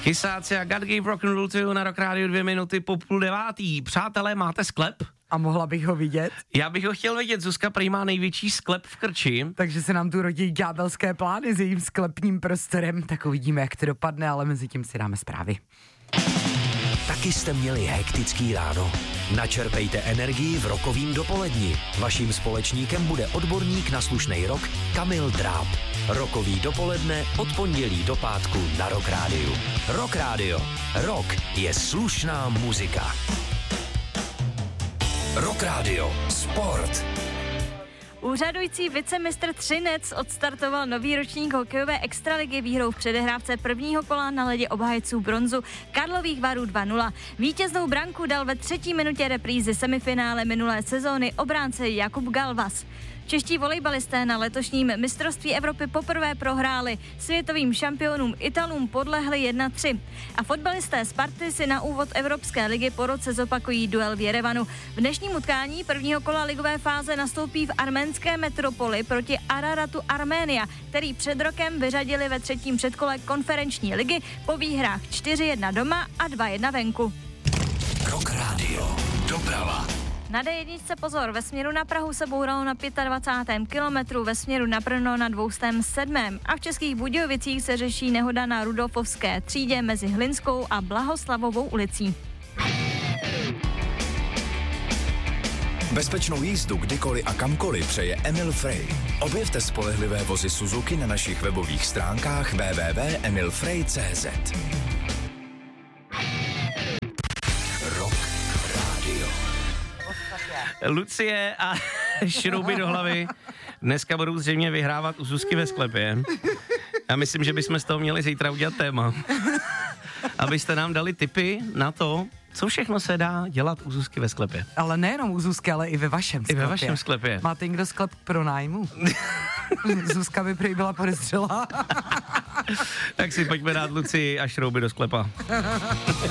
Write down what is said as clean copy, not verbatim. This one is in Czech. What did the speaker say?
Chysáci a God Gave Rock and Roll to You na Rock Radio 2 minuty po 8:30. Přátelé, máte sklep? A mohla bych ho vidět? Já bych ho chtěl vidět, Zuzka prý má největší sklep v Krči. Takže se nám tu rodí ďábelské plány s jejím sklepním prostorem, tak uvidíme, jak to dopadne, ale mezi tím si dáme zprávy. Taky jste měli hektický ráno? Načerpejte energii v rokovým dopoledni. Vaším společníkem bude odborník na slušnej rock Kamil Dráb. Rokový dopoledne od pondělí do pátku na Rock Radio. Rock Radio. Rock je slušná muzika. Rock Radio. Sport. Úřadující vicemistr Třinec odstartoval nový ročník hokejové extraligy výhrou v předehrávce prvního kola na ledě obhájců bronzu Karlových Varů 2-0. Vítěznou branku dal ve 3. minutě reprízy semifinále minulé sezóny obránce Jakub Galvas. Čeští volejbalisté na letošním mistrovství Evropy poprvé prohráli, světovým šampionům Italům podlehli 1-3. A fotbalisté Sparty si na úvod Evropské ligy po roce zopakují duel v Jerevanu. V dnešním utkání prvního kola ligové fáze nastoupí v arménské metropoli proti Araratu Arménia, který před rokem vyřadili ve 3. předkole konferenční ligy po výhrách 4-1 doma a 2-1 venku. Rock Radio. Doprava. Na D1 pozor, ve směru na Prahu se bouralo na 25. kilometru, ve směru na Brno na 207. A v Českých Budějovicích se řeší nehoda na Rudolfovské třídě mezi Hlinskou a Blahoslavovou ulicí. Bezpečnou jízdu kdykoliv a kamkoliv přeje Emil Frey. Objevte spolehlivé vozy Suzuki na našich webových stránkách www.emilfrey.cz. Rock Radio. Lucie a šrouby do hlavy dneska budou zřejmě vyhrávat u Zuzky ve sklepě. Já myslím, že bychom z toho měli zítra udělat téma. Abyste nám dali tipy na to, co všechno se dá dělat u Zuzky ve sklepě. Ale nejenom u Zuzky, ale i ve vašem sklepě. I ve vašem sklepě. Máte někdo sklep pro nájmu? Zuzka by prý byla podezřelá. Tak si pojďme dát Lucii a šrouby do sklepa.